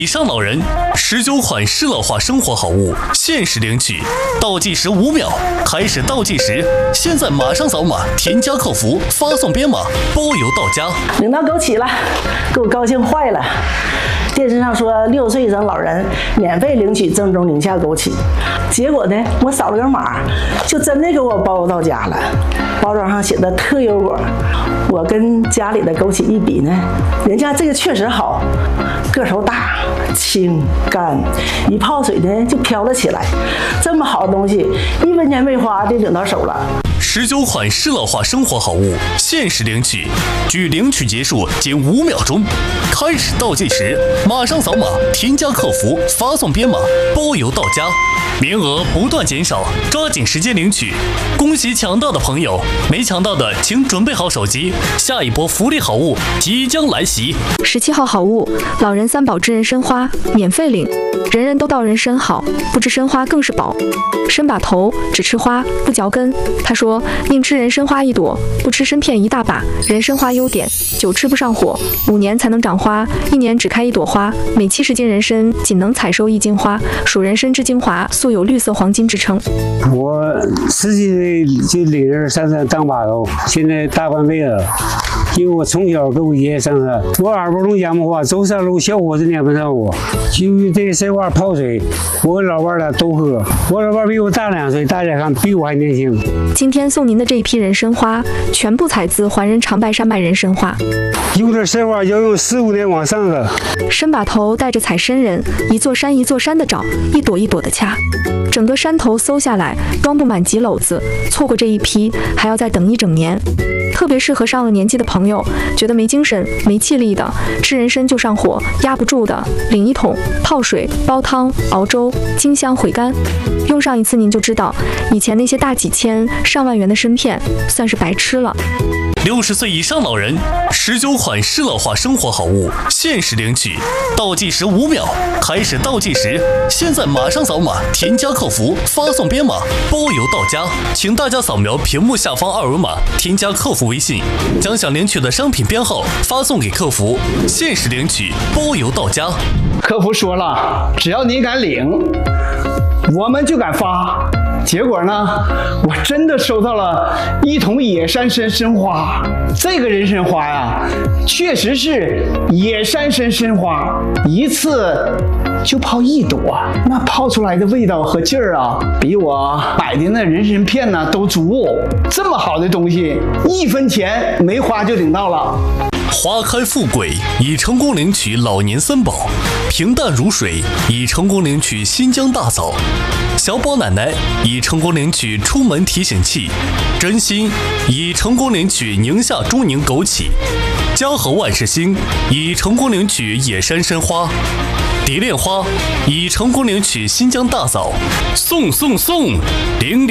以上老人19款适老化生活好物限时领取，倒计时5秒，开始倒计时，现在马上扫码添加客服，发送编码，包邮到家。 领到枸杞了，给我高兴坏了。电视上说60岁以上老人免费领取正宗宁夏枸杞，结果呢，我扫了个码，就真的给我包邮到家了。包装上写的特优果，我跟家里的枸杞一比呢，人家这个确实好，个头大、清干，一泡水呢就飘了起来。这么好的东西，1分钱没花就领到手了。 19款适老化生活好物限时领取，距领取结束仅5秒钟，开始倒计时，马上扫码添加客服，发送编码，包邮到家。名额不断减少，抓紧时间领取。恭喜抢到的朋友，没抢到的请准备好手机，下一波福利好物即将来袭。 17号好物，老人3宝知人参花免费领，人人都道人参好，不知参花更是宝。参把头，只吃花不嚼根。他说宁吃人参花1朵，不吃参片一大把。人参花优点：久吃不上火，5年才能长花，1年只开1朵花。每70斤人参仅能采收1斤花，属人参之精华，素有绿色黄金之称。 我10几岁就领人上山当把头，现在大半辈子。因为我从小跟我爷爷上山，我耳朵聋眼不花，走山路小伙子撵不上我。由于这个参花泡水，我跟老伴俩都喝。我老伴比我大2岁，大家看比我还年轻。 今天送您的这一批人参花，全部采自环人长白山脉人参花。 有点参花要用15年往上的。 参把头带着采参人，一座山一座山的找，一朵一朵的掐。整个山头搜下来，装不满几篓子，错过这一批还要再等1整年。特别适合上了年纪的朋友，觉得没精神、没气力的，吃人参就上火，压不住的，领1桶，泡水、煲汤、熬粥，清香回甘。用上一次您就知道，以前那些大几千、上万元的参片，算是白吃了。 60岁以上老人19款适老化生活好物限时领取，倒计时5秒，开始倒计时，现在马上扫码添加客服，发送编码，包邮到家。请大家扫描屏幕下方二维码，添加客服微信，将想领取的商品编号发送给客服，限时领取，包邮到家。 客服说了，只要你敢领，我们就敢发。结果呢，我真的收到了1桶野山参花。这个人参花呀，确实是野山参花，一次就泡1朵，那泡出来的味道和劲儿啊，比我买的那人参片呢都足。这么好的东西，1分钱没花就领到了。 花开富贵，已成功领取老年3宝；平淡如水，已成功领取新疆大枣；小宝奶奶已成功领取出门提醒器；真心已成功领取宁夏中宁枸杞；嘉禾万事兴已成功领取野山参花；蝶恋花已成功领取新疆大枣。送领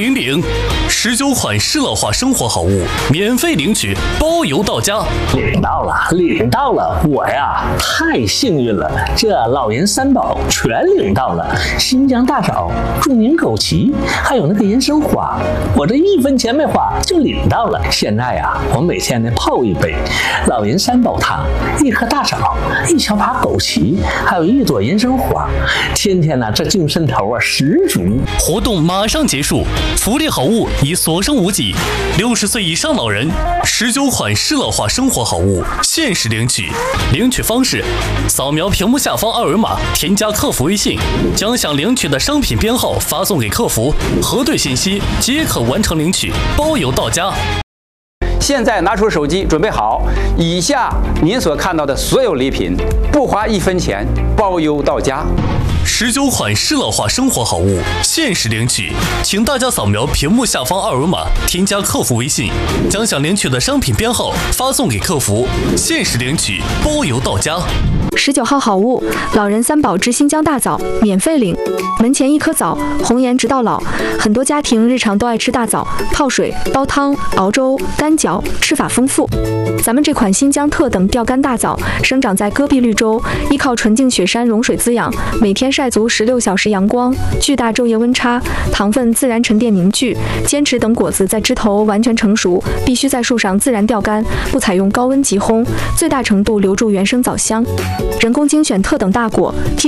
19款适老化生活好物免费领取，包邮到家。 领到了，我呀太幸运了，这老人3宝全领到了，新疆大枣、中宁枸杞，还有那个人参花，我这1分钱没花就领到了。现在呀，我每天呢泡1杯老人3宝汤，1颗大枣，1小把枸杞，还有1朵人参花，天天呢这精神头啊十足。 活动马上结束，福利好物已所剩无几。60岁以上老人19款适老化生活好物限时领取，领取方式：扫描屏幕下方二维码，添加客服微信，将想领取的商品编号发送给客服，核对信息即可完成领取，包邮到家。 现在拿出手机，准备好，以下您所看到的所有礼品，不花1分钱，包邮到家。 19款适老化生活好物限时领取，请大家扫描屏幕下方二维码，添加客服微信，将想领取的商品编号发送给客服，限时领取，包邮到家。 19号好物，老人3宝之新疆大枣免费领，门前1颗枣，红颜直到老。很多家庭日常都爱吃大枣，泡水、煲汤、熬粥、干嚼，吃法丰富。咱们这款新疆特等钓竿大枣生长在戈壁绿洲，依靠纯净雪山融水滋养，每天晒足16小时阳光，巨大昼夜温差，糖分自然沉淀凝聚，坚持等果子在枝头完全成熟，必须在树上自然钓竿，不采用高温急烘，最大程度留住原生枣香。人工精选特等大果